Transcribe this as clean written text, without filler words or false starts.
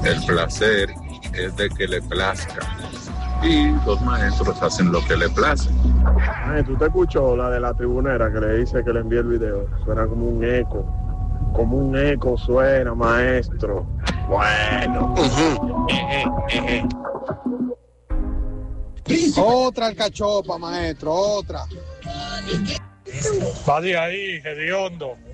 El placer es de que le plazca. Y los maestros hacen lo que le place. Ay, ¿tú te escuchó la de la tribunera que le dice que le envíe el video? Suena como un eco. Como un eco suena, maestro. Bueno. Otra alcachopa, maestro, otra. Va de ahí, hediondo.